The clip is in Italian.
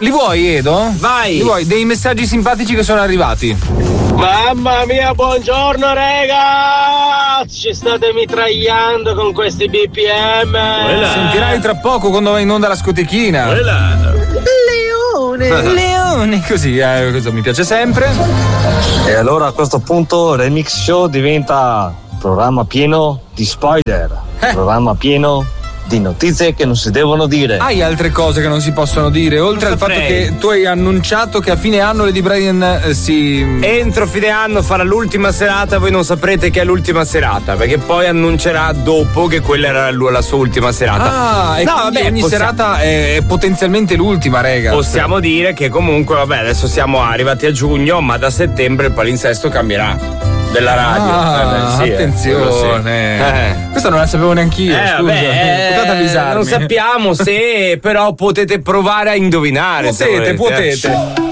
Li vuoi, Edo? Vai! Li vuoi? Dei messaggi simpatici che sono arrivati. Mamma mia, buongiorno ragazzi! Ci state mitragliando con questi BPM. Sentirai tra poco quando va in onda la scotechina. Leone, così, questo mi piace sempre. E allora a questo punto Remix Show diventa programma pieno di spoiler, programma pieno di notizie che non si devono dire. Hai altre cose che non si possono dire, oltre al fatto che tu hai annunciato che a fine anno Lady Brian si... Entro fine anno farà l'ultima serata, voi non saprete che è l'ultima serata, perché poi annuncerà dopo che quella era la sua ultima serata. Ah, e no, vabbè, ogni serata è potenzialmente l'ultima, rega. Possiamo dire che comunque, vabbè, adesso siamo arrivati a giugno, ma da settembre il palinsesto cambierà. Della radio. Sì, attenzione. Questo non la sapevo neanch'io, scusa. Potete avvisarmi. Non sappiamo se però potete provare a indovinare. Potete.